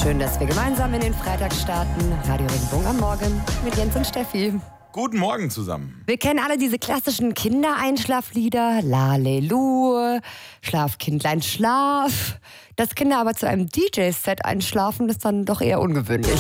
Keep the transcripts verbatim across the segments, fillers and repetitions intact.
Schön, dass wir gemeinsam in den Freitag starten. Radio Regenbogen am Morgen mit Jens und Steffi. Guten Morgen zusammen. Wir kennen alle diese klassischen Kindereinschlaflieder. Lalelu, Schlaf, Kindlein, Schlaf. Dass Kinder aber zu einem D J-Set einschlafen, ist dann doch eher ungewöhnlich.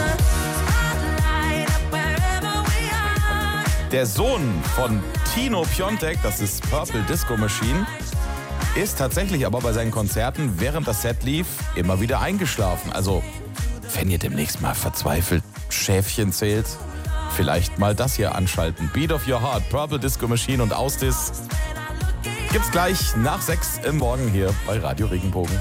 Der Sohn von Tino Piontek, das ist Purple Disco Machine, ist tatsächlich aber bei seinen Konzerten, während das Set lief, immer wieder eingeschlafen. Also, wenn ihr demnächst mal verzweifelt Schäfchen zählt, vielleicht mal das hier anschalten. Beat of Your Heart, Purple Disco Machine und Ausdis gibt's gleich nach sechs im Morgen hier bei Radio Regenbogen.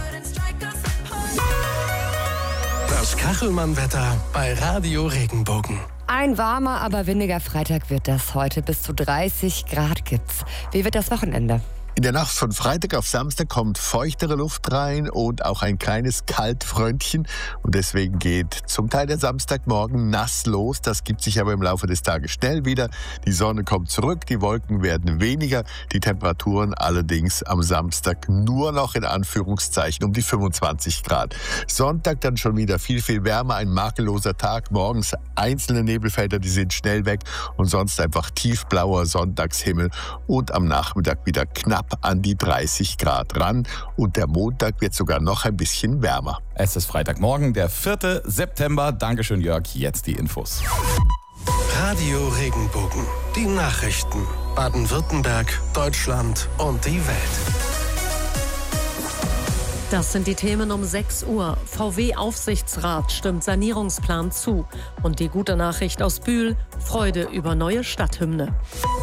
Das Kachelmann-Wetter bei Radio Regenbogen. Ein warmer, aber windiger Freitag wird das heute. Bis zu dreißig Grad gibt's. Wie wird das Wochenende? In der Nacht von Freitag auf Samstag kommt feuchtere Luft rein und auch ein kleines Kaltfröntchen. Und deswegen geht zum Teil der Samstagmorgen nass los. Das gibt sich aber im Laufe des Tages schnell wieder. Die Sonne kommt zurück, die Wolken werden weniger. Die Temperaturen allerdings am Samstag nur noch in Anführungszeichen um die fünfundzwanzig Grad. Sonntag dann schon wieder viel, viel wärmer. Ein makelloser Tag. Morgens einzelne Nebelfelder, die sind schnell weg. Und sonst einfach tiefblauer Sonntagshimmel. Und am Nachmittag wieder knapp an die dreißig Grad ran und der Montag wird sogar noch ein bisschen wärmer. Es ist Freitagmorgen, der vierte September. Dankeschön, Jörg. Jetzt die Infos. Radio Regenbogen. Die Nachrichten. Baden-Württemberg, Deutschland und die Welt. Das sind die Themen um sechs Uhr. V W-Aufsichtsrat stimmt Sanierungsplan zu. Und die gute Nachricht aus Bühl: Freude über neue Stadthymne.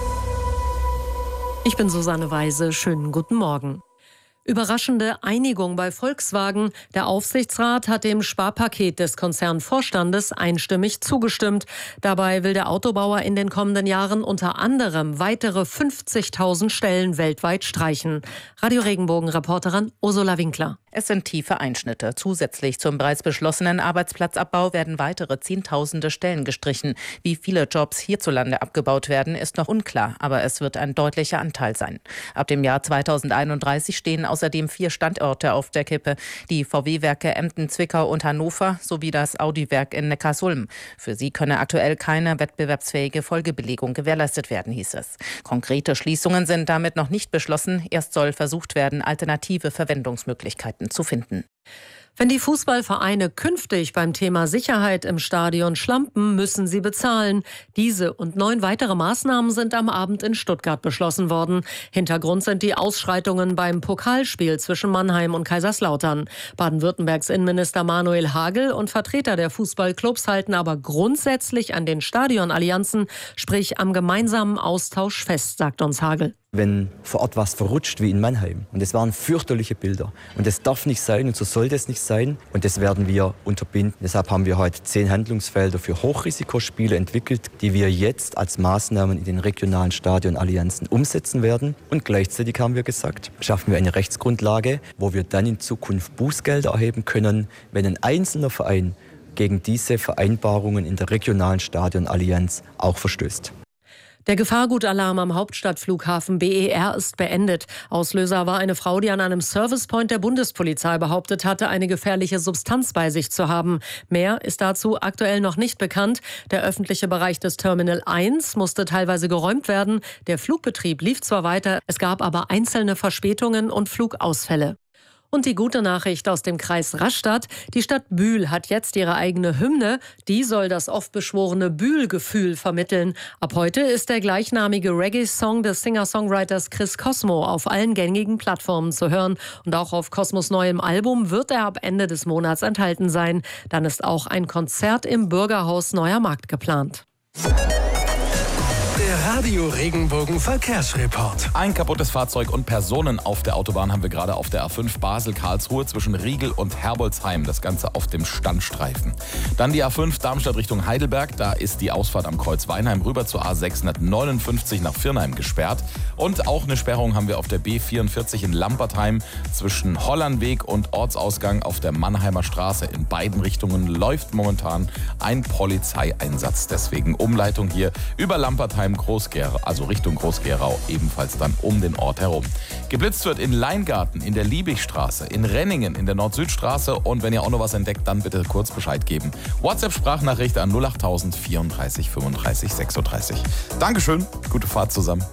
Ich bin Susanne Weise. Schönen guten Morgen. Überraschende Einigung bei Volkswagen. Der Aufsichtsrat hat dem Sparpaket des Konzernvorstandes einstimmig zugestimmt. Dabei will der Autobauer in den kommenden Jahren unter anderem weitere fünfzigtausend Stellen weltweit streichen. Radio Regenbogen-Reporterin Ursula Winkler. Es sind tiefe Einschnitte. Zusätzlich zum bereits beschlossenen Arbeitsplatzabbau werden weitere Zehntausende Stellen gestrichen. Wie viele Jobs hierzulande abgebaut werden, ist noch unklar, aber es wird ein deutlicher Anteil sein. Ab dem Jahr zweitausendeinunddreißig stehen außerdem vier Standorte auf der Kippe. Die V W-Werke Emden, Zwickau und Hannover sowie das Audi-Werk in Neckarsulm. Für sie könne aktuell keine wettbewerbsfähige Folgebelegung gewährleistet werden, hieß es. Konkrete Schließungen sind damit noch nicht beschlossen. Erst soll versucht werden, alternative Verwendungsmöglichkeiten zu finden. Wenn die Fußballvereine künftig beim Thema Sicherheit im Stadion schlampen, müssen sie bezahlen. Diese und neun weitere Maßnahmen sind am Abend in Stuttgart beschlossen worden. Hintergrund sind die Ausschreitungen beim Pokalspiel zwischen Mannheim und Kaiserslautern. Baden-Württembergs Innenminister Manuel Hagel und Vertreter der Fußballclubs halten aber grundsätzlich an den Stadionallianzen, sprich am gemeinsamen Austausch fest, sagt uns Hagel. Wenn vor Ort was verrutscht wie in Mannheim. Und es waren fürchterliche Bilder. Und das darf nicht sein und so sollte es nicht sein. Und das werden wir unterbinden. Deshalb haben wir heute zehn Handlungsfelder für Hochrisikospiele entwickelt, die wir jetzt als Maßnahmen in den regionalen Stadionallianzen umsetzen werden. Und gleichzeitig haben wir gesagt, schaffen wir eine Rechtsgrundlage, wo wir dann in Zukunft Bußgelder erheben können, wenn ein einzelner Verein gegen diese Vereinbarungen in der regionalen Stadionallianz auch verstößt. Der Gefahrgutalarm am Hauptstadtflughafen B E R ist beendet. Auslöser war eine Frau, die an einem Servicepoint der Bundespolizei behauptet hatte, eine gefährliche Substanz bei sich zu haben. Mehr ist dazu aktuell noch nicht bekannt. Der öffentliche Bereich des Terminal eins musste teilweise geräumt werden. Der Flugbetrieb lief zwar weiter, es gab aber einzelne Verspätungen und Flugausfälle. Und die gute Nachricht aus dem Kreis Rastatt: Die Stadt Bühl hat jetzt ihre eigene Hymne. Die soll das oft beschworene Bühl-Gefühl vermitteln. Ab heute ist der gleichnamige Reggae-Song des Singer-Songwriters Chris Cosmo auf allen gängigen Plattformen zu hören. Und auch auf Cosmos neuem Album wird er ab Ende des Monats enthalten sein. Dann ist auch ein Konzert im Bürgerhaus Neuer Markt geplant. Der Radio Regenbogen Verkehrsreport. Ein kaputtes Fahrzeug und Personen auf der Autobahn haben wir gerade auf der A fünf Basel-Karlsruhe zwischen Riegel und Herbolzheim. Das Ganze auf dem Standstreifen. Dann die A fünf Darmstadt Richtung Heidelberg. Da ist die Ausfahrt am Kreuz Weinheim rüber zur A sechshundertneunundfünfzig nach Virnheim gesperrt. Und auch eine Sperrung haben wir auf der B vierundvierzig in Lampertheim zwischen Hollandweg und Ortsausgang auf der Mannheimer Straße. In beiden Richtungen läuft momentan ein Polizeieinsatz. Deswegen Umleitung hier über Lampertheim, Groß-Gerau, also Richtung Groß-Gerau, ebenfalls dann um den Ort herum. Geblitzt wird in Leingarten, in der Liebigstraße, in Renningen, in der Nord-Süd-Straße und wenn ihr auch noch was entdeckt, dann bitte kurz Bescheid geben. WhatsApp-Sprachnachricht an null achttausend vierunddreißig fünfunddreißig sechsunddreißig. Dankeschön, gute Fahrt zusammen.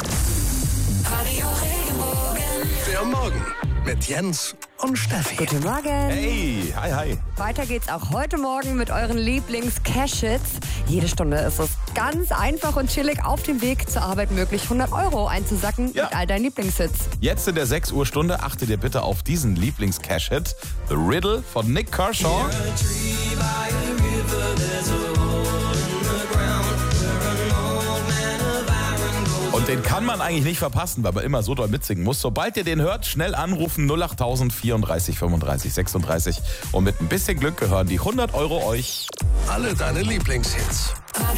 Der Morgen mit Jens und Steffi. Guten Morgen. Hey, hi, hi. Weiter geht's auch heute Morgen mit euren Lieblings-Cash-Hits. Jede Stunde ist es ganz einfach und chillig auf dem Weg zur Arbeit möglich, hundert Euro einzusacken Ja. mit all deinen Lieblingshits. Jetzt in der sechs Uhr Stunde achtet ihr bitte auf diesen Lieblings-Cash-Hit, The Riddle von Nick Kershaw. Und den kann man eigentlich nicht verpassen, weil man immer so doll mitsingen muss. Sobald ihr den hört, schnell anrufen null achttausend vierunddreißig fünfunddreißig sechsunddreißig und mit ein bisschen Glück gehören die hundert Euro euch. Alle deine Lieblingshits.